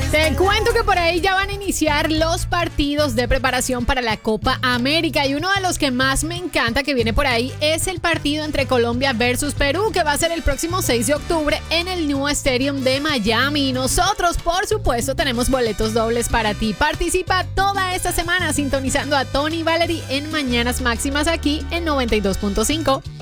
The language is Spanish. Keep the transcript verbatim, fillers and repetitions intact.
Te cuento que por ahí ya van a iniciar los partidos de preparación para la Copa América y uno de los que más me encanta que viene por ahí es el partido entre Colombia versus Perú, que va a ser el próximo seis de octubre en el New Stadium de Miami. Y nosotros, por supuesto, tenemos boletos dobles para ti. Participa toda esta semana sintonizando a Tony y Valerie en Mañanas Máximas aquí en noventa y dos punto cinco.